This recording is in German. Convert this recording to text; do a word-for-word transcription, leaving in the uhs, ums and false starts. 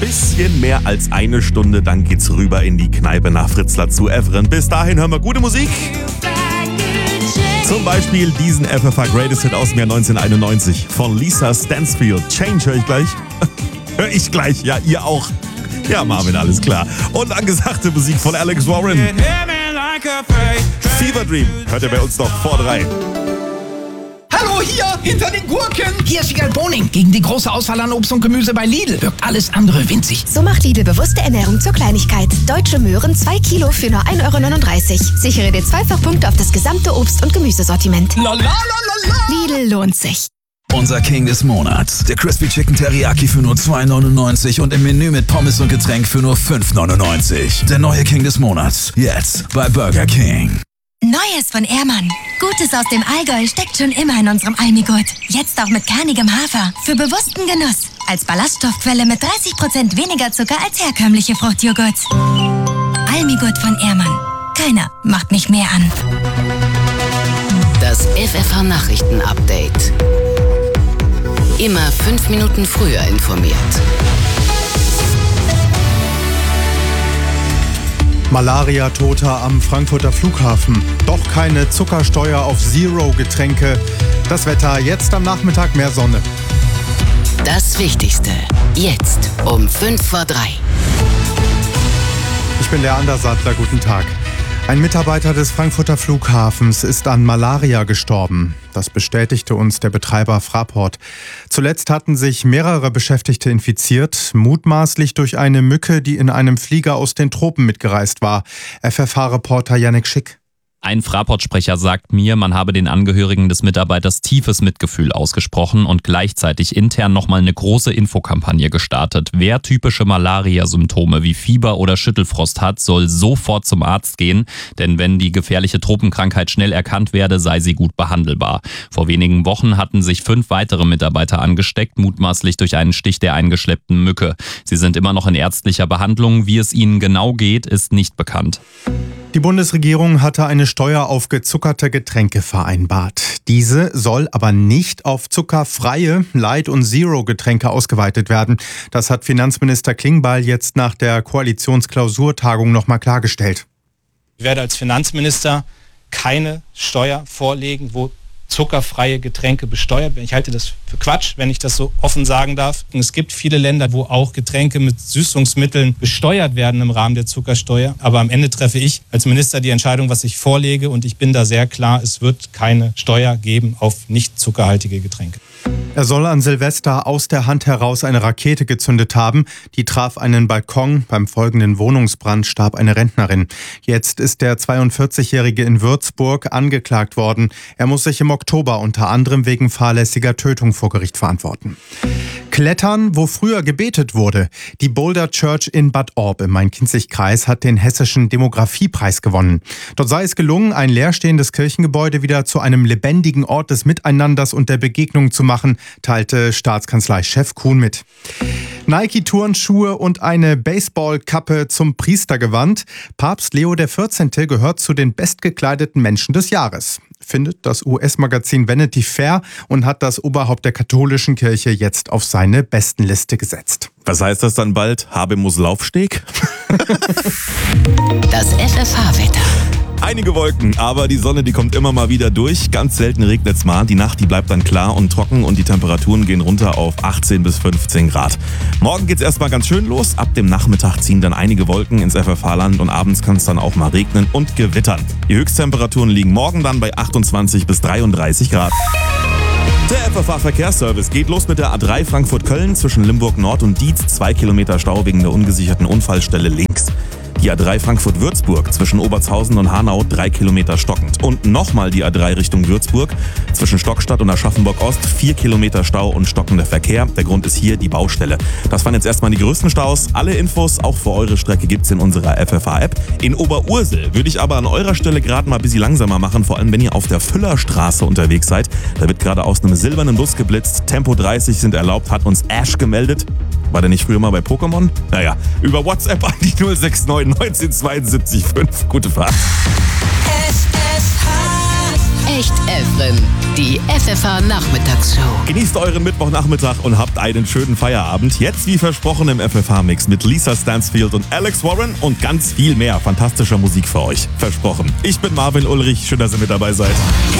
bisschen mehr als eine Stunde, dann geht's rüber in die Kneipe nach Fritzlar zu Evren. Bis dahin hören wir gute Musik. Zum Beispiel diesen F F A Greatest Hit aus dem Jahr neunzehnhunderteinundneunzig von Lisa Stansfield. Change höre ich gleich. Hör ich gleich, ja, ihr auch. Ja, Marvin, alles klar. Und angesagte Musik von Alex Warren. Fever Dream hört ihr bei uns noch vor drei. Hallo, hier, hinter den Gurken. Hier ist Sigal Boning. Gegen die große Auswahl an Obst und Gemüse bei Lidl wirkt alles andere winzig. So macht Lidl bewusste Ernährung zur Kleinigkeit. Deutsche Möhren zwei Kilo für nur ein Euro neununddreißig. Sichere dir zweifach Punkte auf das gesamte Obst- und Gemüsesortiment. La, la, la, la, la. Lidl lohnt sich. Unser King des Monats. Der Crispy Chicken Teriyaki für nur zwei neunundneunzig und im Menü mit Pommes und Getränk für nur fünf neunundneunzig. Der neue King des Monats. Jetzt bei Burger King. Neues von Ehrmann. Gutes aus dem Allgäu steckt schon immer in unserem Almigurt. Jetzt auch mit kernigem Hafer. Für bewussten Genuss. Als Ballaststoffquelle mit dreißig Prozent weniger Zucker als herkömmliche Fruchtjoghurts. Almigurt von Ehrmann. Keiner macht mich mehr an. Das F F H-Nachrichten-Update. Immer fünf Minuten früher informiert. Malaria-Tote am Frankfurter Flughafen. Doch keine Zuckersteuer auf Zero-Getränke. Das Wetter jetzt am Nachmittag mehr Sonne. Das Wichtigste. Jetzt um fünf vor drei. Ich bin der Andersattler. Guten Tag. Ein Mitarbeiter des Frankfurter Flughafens ist an Malaria gestorben. Das bestätigte uns der Betreiber Fraport. Zuletzt hatten sich mehrere Beschäftigte infiziert, mutmaßlich durch eine Mücke, die in einem Flieger aus den Tropen mitgereist war. F F H-Reporter Yannick Schick. Ein Fraport-Sprecher sagt mir, man habe den Angehörigen des Mitarbeiters tiefes Mitgefühl ausgesprochen und gleichzeitig intern nochmal eine große Infokampagne gestartet. Wer typische Malaria-Symptome wie Fieber oder Schüttelfrost hat, soll sofort zum Arzt gehen, denn wenn die gefährliche Tropenkrankheit schnell erkannt werde, sei sie gut behandelbar. Vor wenigen Wochen hatten sich fünf weitere Mitarbeiter angesteckt, mutmaßlich durch einen Stich der eingeschleppten Mücke. Sie sind immer noch in ärztlicher Behandlung. Wie es ihnen genau geht, ist nicht bekannt. Die Bundesregierung hatte eine Steuer auf gezuckerte Getränke vereinbart. Diese soll aber nicht auf zuckerfreie Light- und Zero-Getränke ausgeweitet werden. Das hat Finanzminister Klingbeil jetzt nach der Koalitionsklausurtagung nochmal klargestellt. Ich werde als Finanzminister keine Steuer vorlegen, wo zuckerfreie Getränke besteuert werden. Ich halte das für Quatsch, wenn ich das so offen sagen darf. Und es gibt viele Länder, wo auch Getränke mit Süßungsmitteln besteuert werden im Rahmen der Zuckersteuer. Aber am Ende treffe ich als Minister die Entscheidung, was ich vorlege. Und ich bin da sehr klar, es wird keine Steuer geben auf nicht zuckerhaltige Getränke. Er soll an Silvester aus der Hand heraus eine Rakete gezündet haben. Die traf einen Balkon. Beim folgenden Wohnungsbrand starb eine Rentnerin. Jetzt ist der zweiundvierzigjährige in Würzburg angeklagt worden. Er muss sich im Oktober unter anderem wegen fahrlässiger Tötung vor Gericht verantworten. Klettern, wo früher gebetet wurde. Die Boulder Church in Bad Orb im Main-Kinzig-Kreis hat den hessischen Demografiepreis gewonnen. Dort sei es gelungen, ein leerstehendes Kirchengebäude wieder zu einem lebendigen Ort des Miteinanders und der Begegnung zu machen, teilte Staatskanzlei-Chef Kuhn mit. Nike-Turnschuhe und eine Baseballkappe zum Priestergewand. Papst Leo der vierzehnte gehört zu den bestgekleideten Menschen des Jahres, findet das U S-Magazin Vanity Fair und hat das Oberhaupt der katholischen Kirche jetzt auf seine Bestenliste gesetzt. Was heißt das dann bald? Habemus Laufsteg? Das F F H-Wetter. Einige Wolken, aber die Sonne, die kommt immer mal wieder durch. Ganz selten regnet's mal. Die Nacht, die bleibt dann klar und trocken und die Temperaturen gehen runter auf achtzehn bis fünfzehn Grad. Morgen geht's erstmal ganz schön los. Ab dem Nachmittag ziehen dann einige Wolken ins F F H-Land und abends kann es dann auch mal regnen und gewittern. Die Höchsttemperaturen liegen morgen dann bei achtundzwanzig bis dreiunddreißig Grad. Der F F H-Verkehrsservice geht los mit der A drei Frankfurt-Köln zwischen Limburg Nord und Dietz. Zwei Kilometer Stau wegen der ungesicherten Unfallstelle links. Die A drei Frankfurt-Würzburg zwischen Obertshausen und Hanau drei Kilometer stockend. Und nochmal die A drei Richtung Würzburg zwischen Stockstadt und Aschaffenburg-Ost vier Kilometer Stau und stockender Verkehr. Der Grund ist hier die Baustelle. Das waren jetzt erstmal die größten Staus. Alle Infos auch für eure Strecke gibt's in unserer F F H-App. In Oberursel würde ich aber an eurer Stelle gerade mal ein bisschen langsamer machen, vor allem wenn ihr auf der Füllerstraße unterwegs seid. Da wird gerade aus einem silbernen Bus geblitzt. Tempo dreißig sind erlaubt, hat uns Ash gemeldet. War der nicht früher mal bei Pokémon? Naja, über WhatsApp an die null sechs neun neunzehn zweiundsiebzig fünf. Gute Fahrt. S S H Echt Efren, die F F H-Nachmittagsshow. Genießt euren Mittwochnachmittag und habt einen schönen Feierabend. Jetzt wie versprochen im F F H-Mix mit Lisa Stansfield und Alex Warren und ganz viel mehr fantastischer Musik für euch. Versprochen. Ich bin Marvin Ulrich, schön, dass ihr mit dabei seid.